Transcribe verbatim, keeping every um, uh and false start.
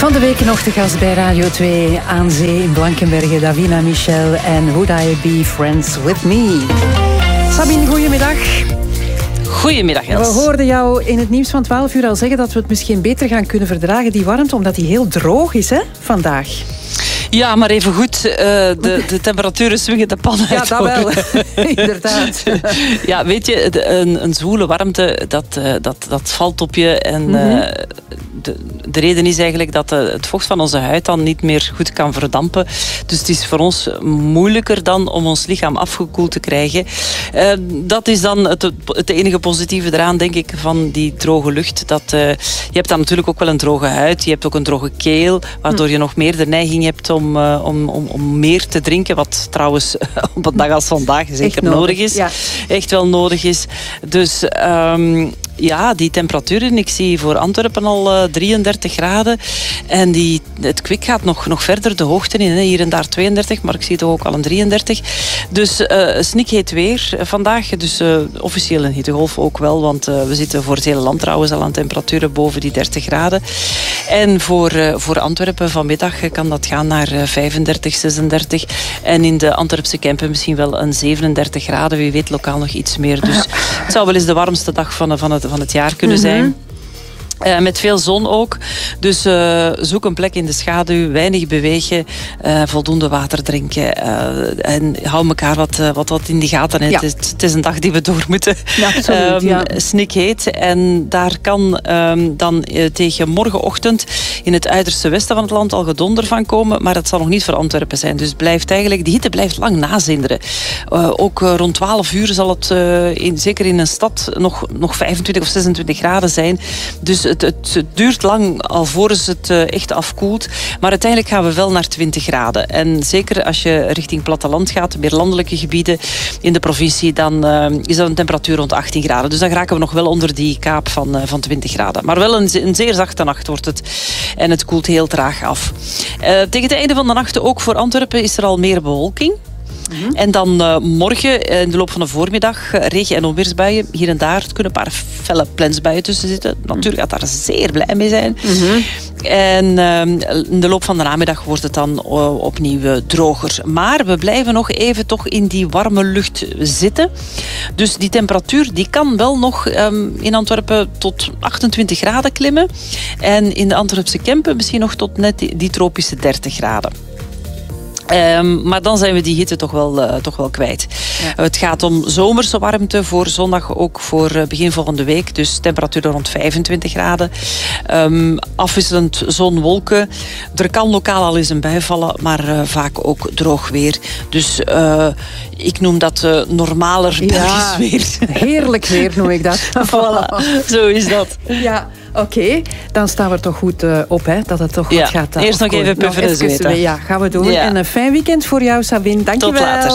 Van de week nog te gast bij Radio twee aan zee in Blankenberge, Davina Michel en Would I Be Friends With Me. Sabine, goedemiddag. Goedemiddag, Els. We hoorden jou in het nieuws van twaalf uur al zeggen dat we het misschien beter gaan kunnen verdragen, die warmte, omdat die heel droog is, hè, vandaag. Ja, maar even goed, uh, de, de temperaturen swingen de pan uit. Ja, dat wel. Inderdaad. Ja, weet je, de, een, een zwoele warmte, dat, uh, dat, dat valt op je. En mm-hmm. uh, de, de reden is eigenlijk dat uh, het vocht van onze huid dan niet meer goed kan verdampen. Dus het is voor ons moeilijker dan om ons lichaam afgekoeld te krijgen. Uh, dat is dan het, het enige positieve eraan, denk ik, van die droge lucht. Dat, uh, je hebt dan natuurlijk ook wel een droge huid. Je hebt ook een droge keel, waardoor je nog meer de neiging hebt om Om, uh, om, om, om meer te drinken, wat trouwens op een dag als vandaag zeker nodig. nodig is. Ja. Echt wel nodig is. Dus um, ja, die temperaturen, ik zie voor Antwerpen al uh, drieëndertig graden. En die, het kwik gaat nog, nog verder de hoogte in. Hè. Hier en daar tweeëndertig, maar ik zie toch ook al een drieëndertig. Dus uh, snikheet weer vandaag. Dus uh, officieel een hittegolf ook wel, want uh, we zitten voor het hele land trouwens al aan temperaturen boven die dertig graden. En voor, uh, voor Antwerpen vanmiddag kan dat gaan naar vijfendertig, zesendertig. En in de Antwerpse Kempen misschien wel een zevenendertig graden. Wie weet lokaal nog iets meer. Dus het zou wel eens de warmste dag van, van, het, van het jaar kunnen zijn. Mm-hmm. Uh, met veel zon ook. Dus uh, zoek een plek in de schaduw, weinig bewegen, uh, voldoende water drinken. Uh, en hou elkaar wat, uh, wat, wat in de gaten. Ja. Het, is, het is een dag die we door moeten. Ja, absoluut, um, ja. Snikheet. En daar kan um, dan uh, tegen morgenochtend in het uiterste westen van het land al gedonder van komen. Maar het zal nog niet voor Antwerpen zijn. Dus blijft eigenlijk, die hitte blijft lang nazinderen. Uh, ook uh, rond twaalf uur zal het uh, in, zeker in een stad nog, nog vijfentwintig of zesentwintig graden zijn. Dus Het, het, het duurt lang alvorens het uh, echt afkoelt. Maar uiteindelijk gaan we wel naar twintig graden. En zeker als je richting platteland gaat, meer landelijke gebieden in de provincie, dan uh, is dat een temperatuur rond achttien graden. Dus dan raken we nog wel onder die kaap van, uh, van twintig graden. Maar wel een, een zeer zachte nacht wordt het. En het koelt heel traag af. Uh, tegen het einde van de nacht, ook voor Antwerpen, is er al meer bewolking. Mm-hmm. En dan uh, morgen, in de loop van de voormiddag, uh, regen- en onweersbuien. Hier en daar. Er kunnen een paar felle plensbuien tussen zitten. Natuurlijk gaat daar zeer blij mee zijn. Mm-hmm. En uh, in de loop van de namiddag wordt het dan uh, opnieuw uh, droger. Maar we blijven nog even toch in die warme lucht zitten. Dus die temperatuur die kan wel nog um, in Antwerpen tot achtentwintig graden klimmen. En in de Antwerpse Kempen misschien nog tot net die, die tropische dertig graden. Um, maar dan zijn we die hitte toch wel, uh, toch wel kwijt. Ja. Het gaat om zomerse warmte voor zondag, ook voor uh, begin volgende week. Dus temperaturen rond vijfentwintig graden. Um, afwisselend zon-wolken. Er kan lokaal al eens een bui vallen, maar uh, vaak ook droog weer. Dus uh, ik noem dat uh, normaler Belgisch ja, weer. Heerlijk weer noem ik dat. Voilà, zo is dat. Ja. Oké, okay, dan staan we toch goed uh, op, hè, dat het toch goed ja, gaat. Uh, eerst nog even puffen en zweten. Ja, gaan we doen. Ja. En een fijn weekend voor jou, Sabine. Dank je wel. Tot later.